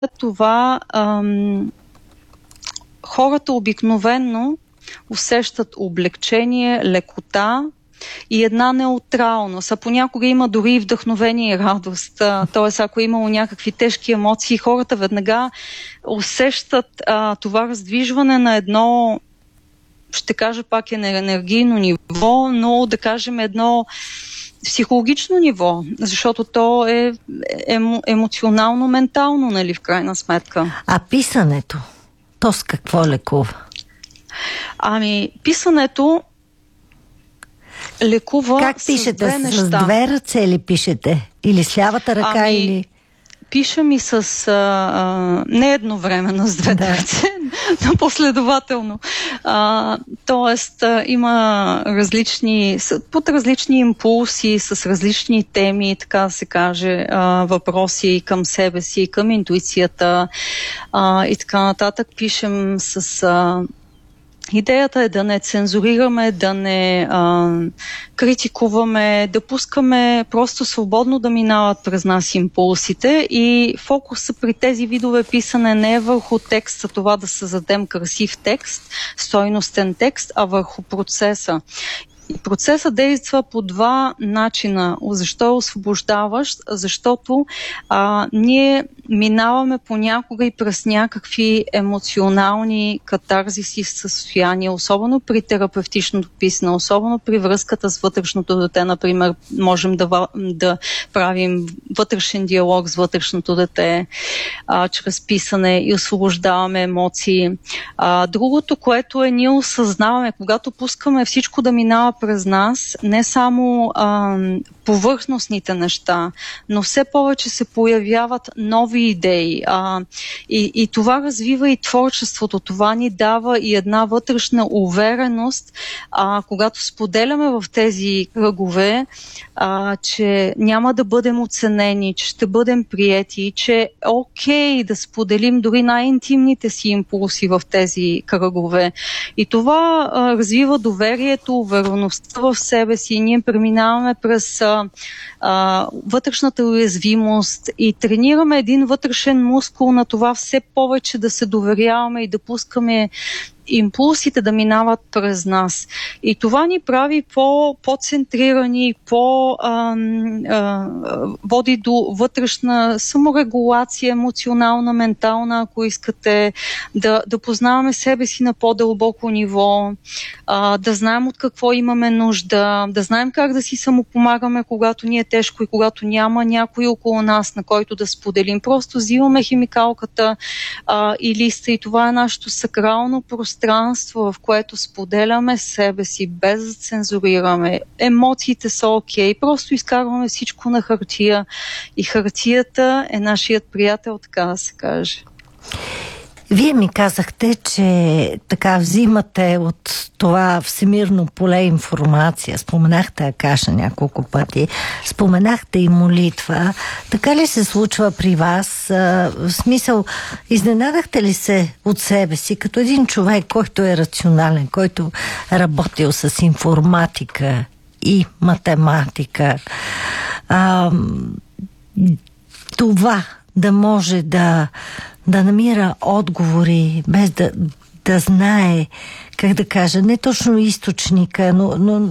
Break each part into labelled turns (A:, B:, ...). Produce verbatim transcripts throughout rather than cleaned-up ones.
A: това ам, хората обикновенно усещат облегчение, лекота и една неутралност. А понякога има дори и вдъхновение и радост. Тоест, ако е имало някакви тежки емоции, хората веднага усещат а, това раздвижване на едно, ще кажа пак е на енергийно ниво, но да кажем едно психологично ниво, защото то е емо, емоционално, ментално, нали, в крайна сметка.
B: А писането, то с какво лекува?
A: Ами, писането лекува
B: как пишете?
A: С две неща.
B: С две ръце ли пишете? Или с лявата ръка?
A: Ами,
B: или...
A: Пишем и с... А, а, не едновременно с двете да. ръце, но последователно. А, тоест, а, има различни... под различни импулси, с различни теми, така да се каже, а, въпроси към себе си, към интуицията а, и така нататък. Пишем с... А, идеята е да не цензурираме, да не а, критикуваме, да пускаме просто свободно да минават през нас импулсите и фокуса при тези видове писане не е върху текста, това да създадем красив текст, стойностен текст, а върху процеса. Процесът действа по два начина. Защо е освобождаващ? Защото а, ние минаваме понякога и през някакви емоционални катарзиси в състояния, особено при терапевтичното писане, особено при връзката с вътрешното дете. Например, можем да, да правим вътрешен диалог с вътрешното дете а, чрез писане и освобождаваме емоции. А, другото, което е, ние осъзнаваме, когато пускаме всичко да минава през нас, не само а, повърхностните неща, но все повече се появяват нови идеи. А, и, и това развива и творчеството. Това ни дава и една вътрешна увереност, а, когато споделяме в тези кръгове, а, че няма да бъдем оценени, че ще бъдем приети, че е окей да споделим дори най-интимните си импулси в тези кръгове. И това а, развива доверието, увереността в себе си. Ние преминаваме през а, а, вътрешната уязвимост и тренираме един вътрешен мускул на това все повече да се доверяваме и да пускаме импулсите да минават през нас. И това ни прави по, по-центрирани, по, а, а, води до вътрешна саморегулация, емоционална, ментална, ако искате, да, да познаваме себе си на по-дълбоко ниво, а, да знаем от какво имаме нужда, да знаем как да си самопомагаме, когато ни е тежко и когато няма някой около нас, на който да споделим. Просто взимаме химикалката а, и листа и това е нашето сакрално пространство, пространство, в което споделяме себе си, без да цензурираме. Емоциите са окей, просто изкарваме всичко на хартия и хартията е нашият приятел, така да се каже.
B: Вие ми казахте, че така взимате от това всемирно поле информация. Споменахте Акаша няколко пъти. Споменахте и молитва. Така ли се случва при вас? В смисъл, изненадахте ли се от себе си, като един човек, който е рационален, който е работил с информатика и математика? А, това да може да да намира отговори, без да, да знае, как да кажа, не точно източника, но, но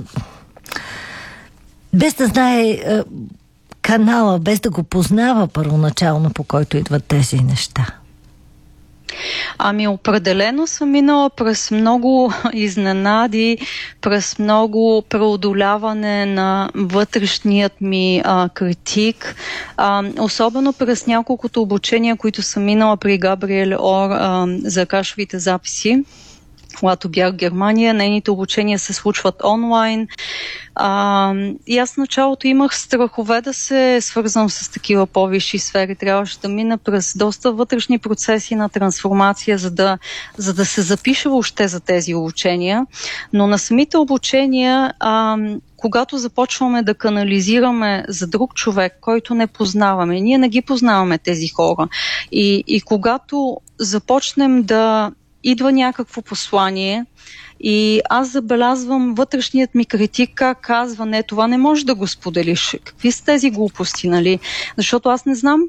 B: без да знае е, канала, без да го познава първоначално, по който идват тези неща.
A: Ами определено съм минала през много изненади, през много преодоляване на вътрешният ми а, критик, а, особено през няколкото обучения, които съм минала при Габриел Ор а, за акашовите записи. Когато бях в Германия, нейните обучения се случват онлайн. А, и аз в началото имах страхове да се свързвам с такива по-висши сфери. Трябваше да мина през доста вътрешни процеси на трансформация, за да, за да се запиша въобще за тези обучения. Но на самите обучения, а, когато започваме да канализираме за друг човек, който не познаваме, ние не ги познаваме тези хора. И, и когато започнем да идва някакво послание и аз забелязвам вътрешният ми критик как казва: не, това не можеш да го споделиш. Какви са тези глупости, нали? Защото аз не знам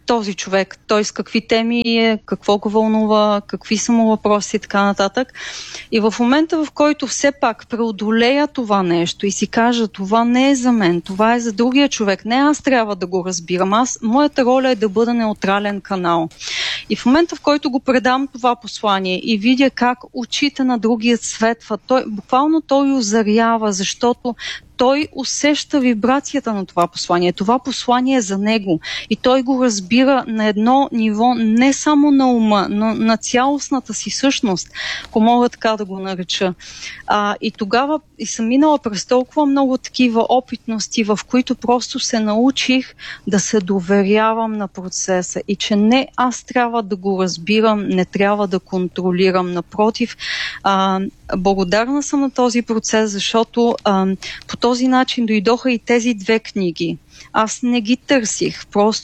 A: този човек, той с какви теми е, какво го вълнува, какви са му въпроси и така нататък. И в момента, в който все пак преодолея това нещо и си кажа, това не е за мен, това е за другия човек, не аз трябва да го разбирам, аз, моята роля е да бъда неутрален канал. И в момента, в който го предам това послание и видя как очите на другия светват, той, буквално той озарява, защото той усеща вибрацията на това послание. Това послание е за него и той го разбира на едно ниво не само на ума, но на цялостната си същност, ако мога така да го нареча. А, и тогава и съм минала през толкова много такива опитности, в които просто се научих да се доверявам на процеса и че не аз трябва да го разбирам, не трябва да контролирам. Напротив, а, благодарна съм на този процес, защото а, по този начин дойдоха и тези две книги. Аз не ги търсих, просто